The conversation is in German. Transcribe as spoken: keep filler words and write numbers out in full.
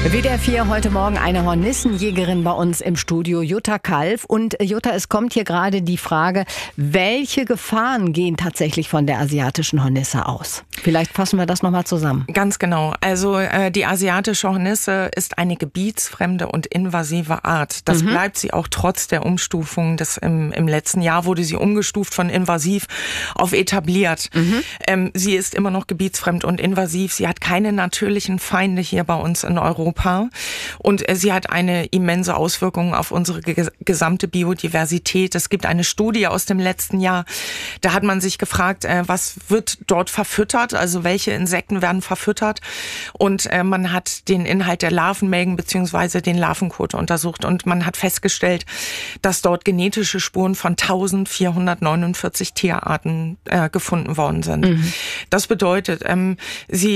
W D R vier heute Morgen eine Hornissenjägerin bei uns im Studio, Jutta Kalf. Und Jutta, es kommt hier gerade die Frage, welche Gefahren gehen tatsächlich von der asiatischen Hornisse aus? Vielleicht fassen wir das nochmal zusammen. Ganz genau. Also äh, die asiatische Hornisse ist eine gebietsfremde und invasive Art. Das mhm. bleibt sie auch trotz der Umstufung. Das im, im letzten Jahr wurde sie umgestuft von invasiv auf etabliert. Mhm. Ähm, sie ist immer noch gebietsfremd und invasiv. Sie hat keine natürlichen Feinde hier bei uns in Europa. Und sie hat eine immense Auswirkung auf unsere ge- gesamte Biodiversität. Es gibt eine Studie aus dem letzten Jahr, da hat man sich gefragt, äh, was wird dort verfüttert, also welche Insekten werden verfüttert. Und äh, man hat den Inhalt der Larvenmägen bzw. den Larvenkot untersucht und man hat festgestellt, dass dort genetische Spuren von eintausendvierhundertneunundvierzig Tierarten äh, gefunden worden sind. Mhm. Das bedeutet, ähm, sie